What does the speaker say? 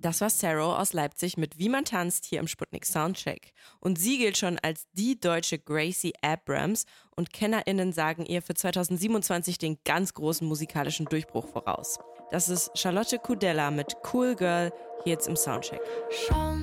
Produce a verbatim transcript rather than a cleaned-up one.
Das war Sarah aus Leipzig mit Wie man tanzt hier im Sputnik Soundcheck. Und sie gilt schon als die deutsche Gracie Abrams und KennerInnen sagen ihr für zweitausendsiebenundzwanzig den ganz großen musikalischen Durchbruch voraus. Das ist Charlotte Kudella mit Cool Girl hier jetzt im Soundcheck. Schau